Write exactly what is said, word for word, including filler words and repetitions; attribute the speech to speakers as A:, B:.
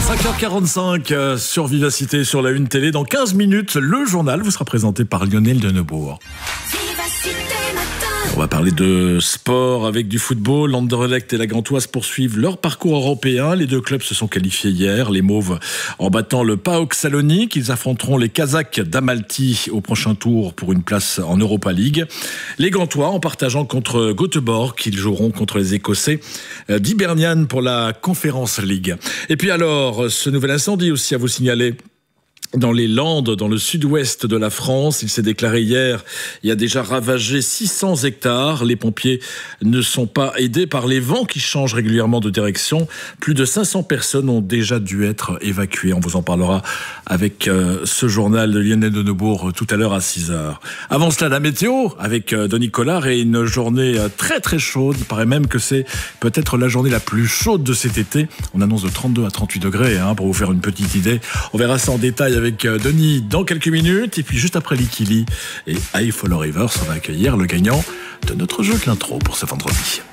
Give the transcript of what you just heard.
A: cinq heures quarante-cinq euh, sur Vivacité, sur la Une Télé. Dans quinze minutes, le journal vous sera présenté par Lionel Denebourg. On va parler de sport avec du football. L'Anderlecht et la Gantoise poursuivent leur parcours européen. Les deux clubs se sont qualifiés hier. Les Mauves en battant le PAOK Salonique. Ils affronteront les Kazakhs d'Amalti au prochain tour pour une place en Europa League. Les Gantois en partageant contre Göteborg. Ils joueront contre les Écossais d'Hibernian pour la Conference League. Et puis alors, ce nouvel incendie aussi à vous signaler. Dans les Landes, dans le sud-ouest de la France, il s'est déclaré hier, il a déjà ravagé six cents hectares. Les pompiers ne sont pas aidés par les vents qui changent régulièrement de direction. Plus de cinq cents personnes ont déjà dû être évacuées. On vous en parlera avec euh, ce journal de Lionel Denebourg tout à l'heure à six heures. Avant cela, la météo avec euh, Denis Collard et une journée euh, très très chaude. Il paraît même que c'est peut-être la journée la plus chaude de cet été. On annonce de trente-deux à trente-huit degrés hein, pour vous faire une petite idée. On verra ça en détail avec Denis dans quelques minutes. Et puis juste après Likili et I Follow Rivers, on va accueillir le gagnant de notre jeu de l'intro pour ce vendredi.